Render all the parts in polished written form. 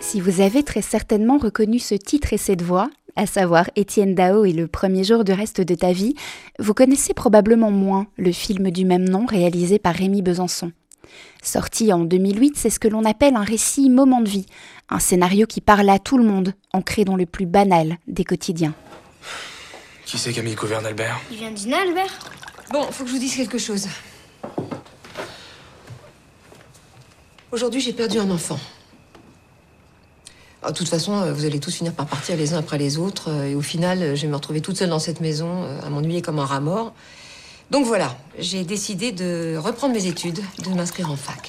Si vous avez très certainement reconnu ce titre et cette voix, à savoir Étienne Dao et le premier jour du reste de ta vie, vous connaissez probablement moins le film du même nom réalisé par Rémy Besançon. Sorti en 2008, c'est ce que l'on appelle un récit moment de vie, un scénario qui parle à tout le monde, ancré dans le plus banal des quotidiens. Qui c'est qui a mis le couvert d'Albert ? Il vient de dîner, Albert ? Bon, faut que je vous dise quelque chose. Aujourd'hui, j'ai perdu un enfant. De toute façon, vous allez tous finir par partir les uns après les autres. Et au final, je vais me retrouver toute seule dans cette maison, à m'ennuyer comme un rat mort. Donc voilà, j'ai décidé de reprendre mes études, de m'inscrire en fac.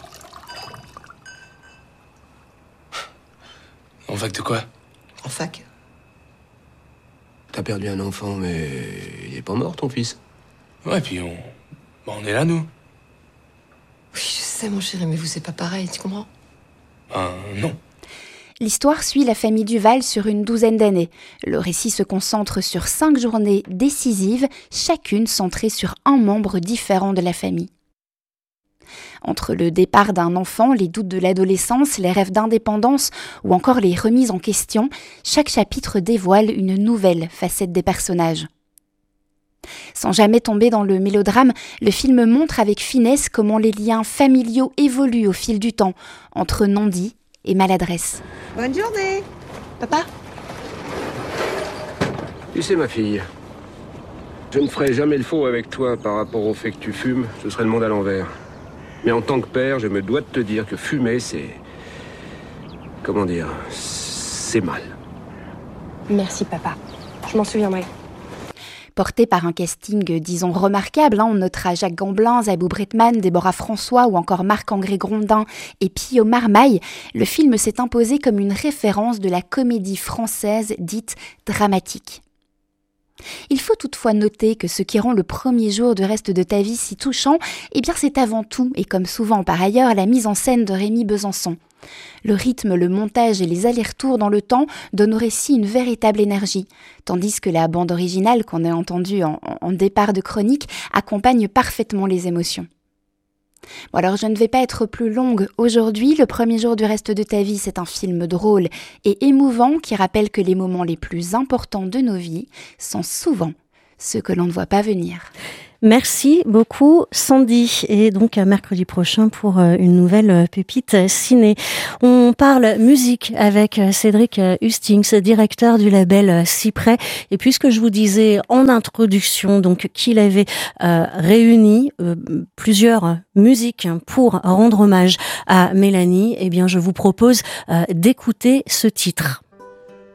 En fac de quoi ? En fac. T'as perdu un enfant, mais il est pas mort, ton fils. Ouais, puis on est là, nous. Oui, je sais, mon chéri, mais vous, c'est pas pareil, tu comprends ? Non. L'histoire suit la famille Duval sur une douzaine d'années. Le récit se concentre sur 5 journées décisives, chacune centrée sur un membre différent de la famille. Entre le départ d'un enfant, les doutes de l'adolescence, les rêves d'indépendance ou encore les remises en question, chaque chapitre dévoile une nouvelle facette des personnages. Sans jamais tomber dans le mélodrame, le film montre avec finesse comment les liens familiaux évoluent au fil du temps, entre non-dits et maladresse. Bonne journée. Papa ? Tu sais, ma fille, je ne ferai jamais le faux avec toi par rapport au fait que tu fumes, ce serait le monde à l'envers. Mais en tant que père, je me dois de te dire que fumer, c'est... Comment dire ? C'est mal. Merci, papa. Je m'en souviendrai. Porté par un casting, disons, remarquable, on notera Jacques Gamblin, Zabou Bretman, Déborah François ou encore Marc-André Grondin et Pio Marmaille, le film s'est imposé comme une référence de la comédie française dite dramatique. Il faut toutefois noter que ce qui rend le premier jour du reste de ta vie si touchant, c'est avant tout, et comme souvent par ailleurs, la mise en scène de Rémy Besançon. Le rythme, le montage et les allers-retours dans le temps donnent au récit une véritable énergie, tandis que la bande originale qu'on a entendue en départ de chronique accompagne parfaitement les émotions. Bon, alors je ne vais pas être plus longue aujourd'hui, le premier jour du reste de ta vie, c'est un film drôle et émouvant qui rappelle que les moments les plus importants de nos vies sont souvent ceux que l'on ne voit pas venir. Merci beaucoup Sandy, et donc à mercredi prochain pour une nouvelle pépite ciné. On parle musique avec Cédric Hustings, directeur du label Cyprès, et puisque je vous disais en introduction donc qu'il avait réuni plusieurs musiques pour rendre hommage à Mélanie, je vous propose d'écouter ce titre.